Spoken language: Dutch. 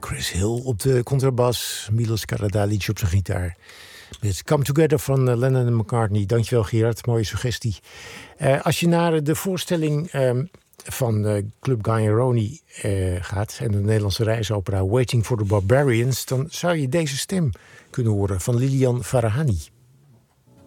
Chris Hill op de contrabas, Milos Karadalic op zijn gitaar. Met Come Together van Lennon en McCartney. Dankjewel Gerard, mooie suggestie. Als je naar de voorstelling van Club Guy Roney gaat en de Nederlandse reisopera Waiting for the Barbarians, dan zou je deze stem kunnen horen van Lilian Farahani.